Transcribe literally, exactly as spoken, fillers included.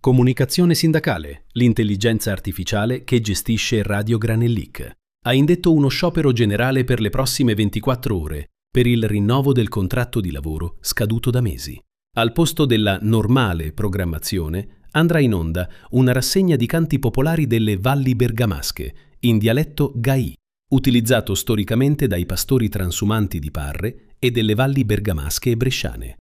Comunicazione sindacale, l'intelligenza artificiale che gestisce Radio Granellic. Ha indetto uno sciopero generale per le prossime ventiquattro ore per il rinnovo del contratto di lavoro scaduto da mesi. Al posto della normale programmazione andrà in onda una rassegna di canti popolari delle valli bergamasche, in dialetto gaì, utilizzato storicamente dai pastori transumanti di Parre e delle valli bergamasche e bresciane.